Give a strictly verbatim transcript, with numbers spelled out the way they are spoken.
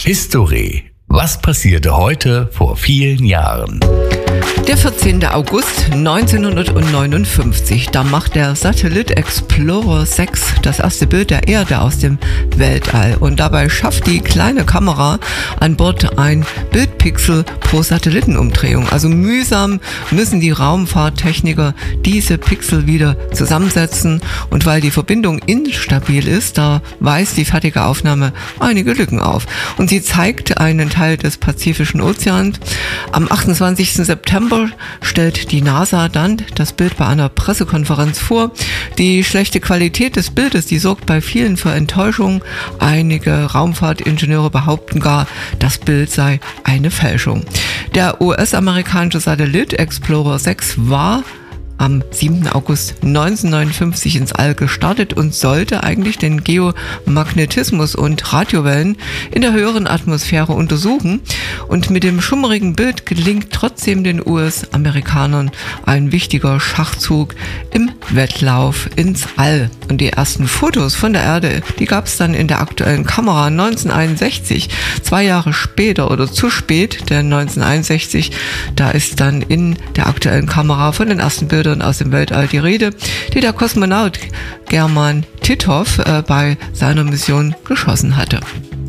History. Was passierte heute vor vielen Jahren? Der vierzehnte August neunzehnhundertneunundfünfzig, da macht der Satellit Explorer sechs das erste Bild der Erde aus dem Weltall. Und dabei schafft die kleine Kamera an Bord ein Bildpixel pro Satellitenumdrehung. Also mühsam müssen die Raumfahrttechniker diese Pixel wieder zusammensetzen. Und weil die Verbindung instabil ist, da weist die fertige Aufnahme einige Lücken auf. Und sie zeigt einen Teil des Pazifischen Ozeans. Am achtundzwanzigsten September stellt die NASA dann das Bild bei einer Pressekonferenz vor. Die schlechte Qualität des Bildes, die sorgt bei vielen für Enttäuschung. Einige Raumfahrtingenieure behaupten gar, das Bild sei eine Fälschung. Der U S-amerikanische Satellit Explorer sechs war am siebten August neunzehnhundertneunundfünfzig ins All gestartet und sollte eigentlich den Geomagnetismus und Radiowellen in der höheren Atmosphäre untersuchen. Und mit dem schummrigen Bild gelingt trotzdem den U S-Amerikanern ein wichtiger Schachzug im Wettlauf ins All. Und die ersten Fotos von der Erde, die gab es dann in der aktuellen Kamera neunzehnhunderteinundsechzig, zwei Jahre später oder zu spät, denn neunzehnhunderteinundsechzig, da ist dann in der aktuellen Kamera von den ersten Bildern aus dem Weltall die Rede, die der Kosmonaut German Titov äh, bei seiner Mission geschossen hatte.